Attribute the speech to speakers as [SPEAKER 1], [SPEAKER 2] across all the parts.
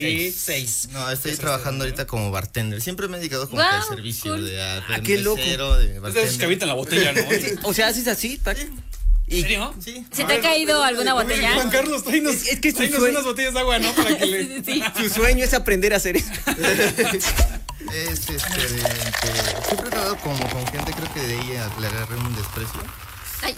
[SPEAKER 1] 6.
[SPEAKER 2] No, estoy trabajando ahorita como bartender. Siempre me he dedicado como que al servicio
[SPEAKER 3] cool.
[SPEAKER 2] de
[SPEAKER 3] qué loco.
[SPEAKER 2] mesero, de
[SPEAKER 1] Es de esos que
[SPEAKER 2] bartender.
[SPEAKER 1] avientan la botella, ¿no?
[SPEAKER 3] O sea, haces así, tac.
[SPEAKER 1] ¿En serio?
[SPEAKER 2] Sí.
[SPEAKER 4] ¿Se te ha caído alguna botella?
[SPEAKER 1] Juan Carlos, tráenos,
[SPEAKER 3] Es que su
[SPEAKER 1] tráenos
[SPEAKER 3] sueño-
[SPEAKER 1] unas botellas de agua, ¿no? Para que le...
[SPEAKER 4] Sí.
[SPEAKER 3] Su sueño es aprender a hacer eso.
[SPEAKER 2] Es que siempre he trabajado como con gente, creo que de ella le agarré un desprecio.
[SPEAKER 4] Ay.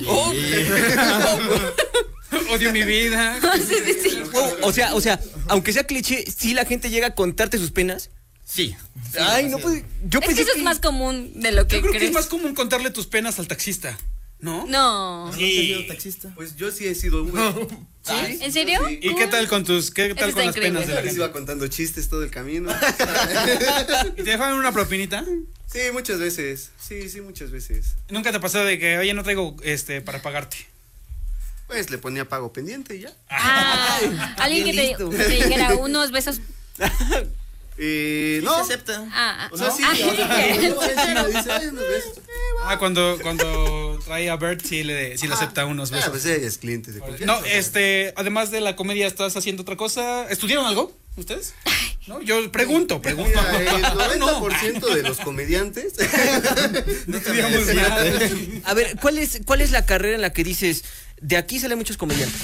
[SPEAKER 1] Odio mi vida.
[SPEAKER 4] Sí, sí, sí.
[SPEAKER 3] O sea, aunque sea cliché, sí la gente llega a contarte sus penas.
[SPEAKER 2] Sí.
[SPEAKER 3] Ay, no pues, yo
[SPEAKER 4] Es que
[SPEAKER 3] pensé
[SPEAKER 4] eso es más común de lo que
[SPEAKER 1] Yo creo que
[SPEAKER 4] crees.
[SPEAKER 1] es más común contarle tus penas al taxista, ¿no?
[SPEAKER 4] No.
[SPEAKER 2] ¿No has sido taxista?
[SPEAKER 5] Pues yo sí he sido uno.
[SPEAKER 3] ¿Sí?
[SPEAKER 4] ¿En serio?
[SPEAKER 5] Sí.
[SPEAKER 1] ¿Y qué tal con tus, qué
[SPEAKER 4] Eso
[SPEAKER 1] tal con
[SPEAKER 4] está
[SPEAKER 1] las penas
[SPEAKER 4] increíble.
[SPEAKER 1] de la
[SPEAKER 5] Les
[SPEAKER 1] gente?
[SPEAKER 5] iba contando chistes todo el camino.
[SPEAKER 1] ¿Y te dejaban una propinita?
[SPEAKER 5] Sí, muchas veces. Sí, muchas veces.
[SPEAKER 1] ¿Nunca te pasó de que, oye, no traigo para pagarte?
[SPEAKER 5] Pues le ponía pago pendiente y ya.
[SPEAKER 4] Ah, alguien que
[SPEAKER 3] bien
[SPEAKER 4] te,
[SPEAKER 3] listo.
[SPEAKER 4] que te dijera unos besos.
[SPEAKER 2] Sí,
[SPEAKER 5] No.
[SPEAKER 2] se acepta.
[SPEAKER 5] O sea, sí.
[SPEAKER 4] Ah,
[SPEAKER 5] O sea, sí me dice, "Ay, unos besos".
[SPEAKER 1] Cuando trae a Bert, sí le acepta unos
[SPEAKER 5] Ah,
[SPEAKER 1] besos.
[SPEAKER 5] pues ella es cliente de confianza.
[SPEAKER 1] No, además de la comedia, ¿estás haciendo otra cosa? ¿Estudiaron algo ustedes? No, yo pregunto.
[SPEAKER 5] Mira, el 90% de los comediantes
[SPEAKER 1] No estudiamos nada.
[SPEAKER 3] A ver, ¿cuál es la carrera en la que dices, de aquí salen muchos comediantes?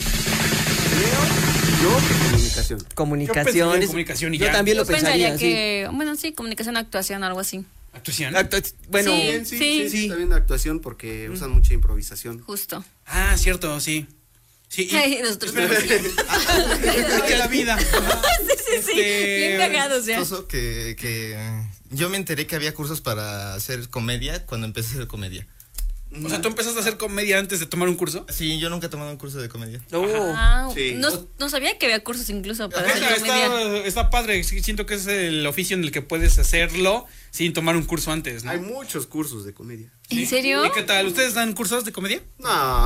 [SPEAKER 5] yo comunicación.
[SPEAKER 3] Comunicaciones.
[SPEAKER 1] Yo pensaría en comunicación y
[SPEAKER 3] Yo
[SPEAKER 1] ya.
[SPEAKER 3] también lo
[SPEAKER 4] Yo pensaría
[SPEAKER 3] pensaría,
[SPEAKER 4] que, bueno, sí, comunicación, actuación, algo así.
[SPEAKER 1] ¿Actuación?
[SPEAKER 3] sí. Bueno,
[SPEAKER 4] Sí.
[SPEAKER 5] Bien, sí,
[SPEAKER 4] sí.
[SPEAKER 5] está bien actuación porque usan mucha improvisación.
[SPEAKER 4] Justo.
[SPEAKER 1] Ah, cierto, sí. Sí,
[SPEAKER 4] Ay, nosotros no.
[SPEAKER 1] que la vida.
[SPEAKER 4] Sí, bien cagados ya.
[SPEAKER 2] Chistoso que yo me enteré que había cursos para hacer comedia cuando empecé a hacer comedia.
[SPEAKER 1] O sea, ¿tú empezaste a hacer comedia antes de tomar un curso?
[SPEAKER 2] Sí, yo nunca he tomado un curso de comedia.
[SPEAKER 4] Ah,
[SPEAKER 5] Sí.
[SPEAKER 4] no sabía que había cursos incluso para hacer
[SPEAKER 1] Está,
[SPEAKER 4] comedia.
[SPEAKER 1] está padre, sí, siento que es el oficio en el que puedes hacerlo sin tomar un curso antes, ¿no?
[SPEAKER 5] Hay muchos cursos de comedia.
[SPEAKER 4] ¿En serio?
[SPEAKER 1] ¿Y qué tal? ¿Ustedes dan cursos de comedia?
[SPEAKER 5] No.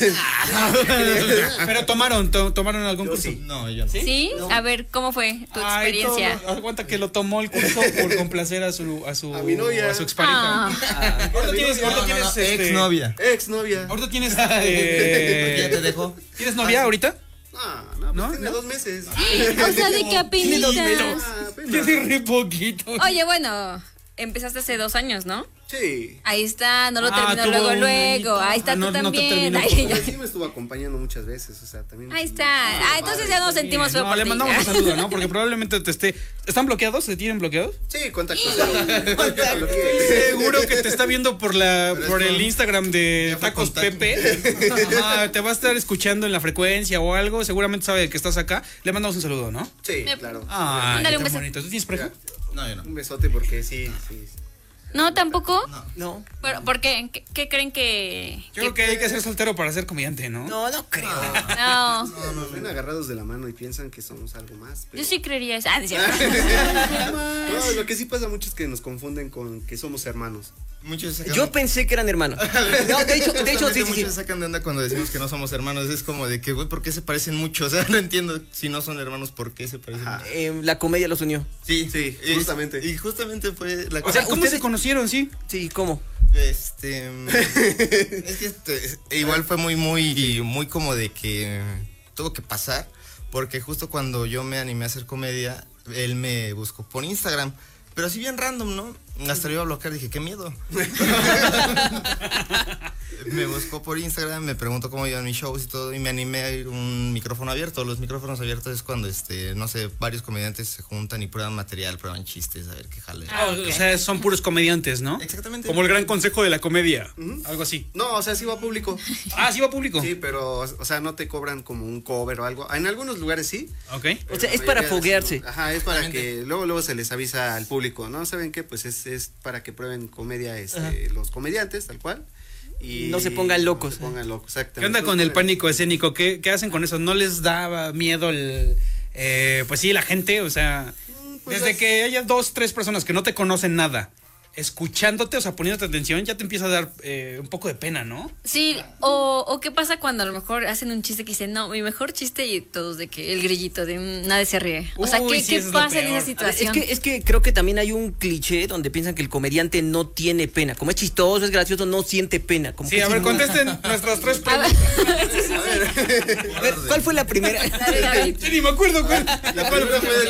[SPEAKER 1] Pero tomaron algún curso.
[SPEAKER 5] sí.
[SPEAKER 2] No, yo no.
[SPEAKER 4] Sí, a ver, ¿cómo fue tu
[SPEAKER 1] Ay,
[SPEAKER 4] experiencia?
[SPEAKER 1] aguanta que lo tomó el curso por complacer a su
[SPEAKER 5] A mi novia.
[SPEAKER 1] a su expareja.
[SPEAKER 4] Ah,
[SPEAKER 1] Ahorita tienes
[SPEAKER 2] Exnovia.
[SPEAKER 5] Exnovia.
[SPEAKER 1] Ahorita tienes
[SPEAKER 2] ¿Ya te dejó?
[SPEAKER 1] ¿Tienes novia ahorita?
[SPEAKER 5] No,
[SPEAKER 1] ¿No?
[SPEAKER 5] pues tiene 2 meses.
[SPEAKER 4] o sea, de que apenas.
[SPEAKER 5] Apenas.
[SPEAKER 1] Tiene re poquito.
[SPEAKER 4] Oye, bueno, empezaste hace 2 años, ¿no?
[SPEAKER 5] Sí.
[SPEAKER 4] Ahí está, no lo terminó
[SPEAKER 1] tuvo
[SPEAKER 4] luego,
[SPEAKER 1] un
[SPEAKER 4] luego.
[SPEAKER 1] añito.
[SPEAKER 4] Ahí está
[SPEAKER 1] No,
[SPEAKER 4] tú
[SPEAKER 1] no te
[SPEAKER 4] también.
[SPEAKER 1] terminó.
[SPEAKER 4] Ahí,
[SPEAKER 5] Pues sí me estuvo acompañando muchas veces, o sea, también.
[SPEAKER 4] ahí está. Ah, entonces ya nos sentimos feo
[SPEAKER 1] No,
[SPEAKER 4] por
[SPEAKER 1] le
[SPEAKER 4] ti.
[SPEAKER 1] mandamos un saludo, ¿no? Porque probablemente te esté... ¿Están bloqueados? ¿Se tienen bloqueados?
[SPEAKER 5] Sí, contacto.
[SPEAKER 1] Seguro que te está viendo por el Instagram de
[SPEAKER 2] Ya fue
[SPEAKER 1] Tacos
[SPEAKER 2] contacto.
[SPEAKER 1] Pepe. Ajá, te va a estar escuchando en la frecuencia o algo. Seguramente sabe que estás acá. Le mandamos un saludo, ¿no?
[SPEAKER 5] Sí, claro.
[SPEAKER 1] Ay,
[SPEAKER 4] Mándale un
[SPEAKER 1] qué
[SPEAKER 4] beso.
[SPEAKER 1] bonito. ¿Tú tienes pareja?
[SPEAKER 2] No, yo no.
[SPEAKER 5] Un besote porque sí.
[SPEAKER 4] No, tampoco.
[SPEAKER 3] no.
[SPEAKER 4] Pero, ¿por qué? ¿Qué creen que...?
[SPEAKER 1] Yo creo que hay que ser soltero para ser comediante, ¿no?
[SPEAKER 3] No creo.
[SPEAKER 4] No,
[SPEAKER 5] Nos ven agarrados de la mano y piensan que somos algo más.
[SPEAKER 4] yo sí creería eso. Ah, es cierto.
[SPEAKER 5] No, lo que sí pasa mucho es que nos confunden con que somos hermanos.
[SPEAKER 2] Muchos sacan,
[SPEAKER 3] Yo pensé que eran hermanos. No, de hecho,
[SPEAKER 2] justamente
[SPEAKER 3] sí.
[SPEAKER 2] muchos sacan de onda cuando decimos que no somos hermanos. Es como de que, güey, ¿por qué se parecen mucho? O sea, no entiendo si no son hermanos, ¿por qué se parecen mucho?
[SPEAKER 3] La comedia los unió.
[SPEAKER 2] Sí,
[SPEAKER 5] Sí, justamente.
[SPEAKER 2] Y justamente fue la
[SPEAKER 1] O sea, ¿cómo
[SPEAKER 3] ustedes-
[SPEAKER 1] se conocieron, sí?
[SPEAKER 3] Sí, ¿cómo?
[SPEAKER 2] es que igual fue muy como de que tuvo que pasar, porque justo cuando yo me animé a hacer comedia, él me buscó por Instagram, pero así bien random, ¿no? Hasta lo iba a bloquear, dije, qué miedo. Me buscó por Instagram, me preguntó cómo iban mis shows y todo, y me animé a ir un micrófono abierto. Los micrófonos abiertos es cuando, no sé, varios comediantes se juntan y prueban material, prueban chistes, a ver qué jale.
[SPEAKER 1] O sea, son puros comediantes, ¿no?
[SPEAKER 2] Exactamente.
[SPEAKER 1] Como el gran consejo de la comedia. Algo así.
[SPEAKER 5] No, o sea, sí va público.
[SPEAKER 1] Ah, sí va público.
[SPEAKER 5] Sí, pero, o sea, no te cobran como un cover o algo. En algunos lugares sí.
[SPEAKER 1] Ok.
[SPEAKER 5] pero
[SPEAKER 3] O sea,
[SPEAKER 5] la
[SPEAKER 3] es para
[SPEAKER 5] mayoría
[SPEAKER 3] foguearse.
[SPEAKER 5] no. Ajá, es para que luego se les avisa al público, ¿no? ¿Saben qué? Pues es para que prueben comedia los comediantes, tal cual. Y
[SPEAKER 3] No se pongan locos.
[SPEAKER 5] No se pongan locos, exactamente.
[SPEAKER 1] ¿Qué onda con el pánico escénico? ¿Qué hacen con eso? ¿No les daba miedo pues sí, la gente? O sea,
[SPEAKER 5] pues
[SPEAKER 1] desde que haya 2, 3 personas que no te conocen nada, escuchándote, o sea, poniéndote atención, ya te empieza a dar un poco de pena, ¿no?
[SPEAKER 4] Sí, o qué pasa cuando a lo mejor hacen un chiste que dicen, no, mi mejor chiste y todos de que el grillito de nadie se ríe. O sea,
[SPEAKER 1] Uy,
[SPEAKER 4] ¿qué
[SPEAKER 1] sí, eso es lo
[SPEAKER 4] pasa en
[SPEAKER 1] peor.
[SPEAKER 4] esa situación?
[SPEAKER 3] Es que creo que también hay un cliché donde piensan que el comediante no tiene pena. Como es chistoso, es gracioso, no siente pena. Como
[SPEAKER 1] Sí,
[SPEAKER 3] que
[SPEAKER 1] a
[SPEAKER 3] es
[SPEAKER 1] ver,
[SPEAKER 3] inmune.
[SPEAKER 1] contesten nuestras 3
[SPEAKER 4] A ver,
[SPEAKER 1] preguntas.
[SPEAKER 4] sí, sí, sí.
[SPEAKER 3] A ver, ¿cuál fue la primera?
[SPEAKER 4] Dale, David.
[SPEAKER 1] Yo ni me acuerdo cuál.
[SPEAKER 5] La primera fue